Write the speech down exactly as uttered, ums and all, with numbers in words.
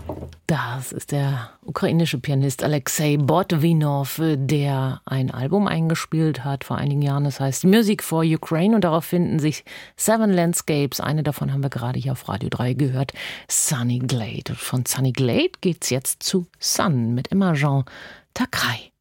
Das ist der ukrainische Pianist Alexei Botvinov, der ein Album eingespielt hat vor einigen Jahren. Das heißt Music for Ukraine und darauf finden sich Seven Landscapes. Eine davon haben wir gerade hier auf Radio drei gehört, Sunny Glade. Von Sunny Glade geht's jetzt zu Sun mit Immerjean Takai.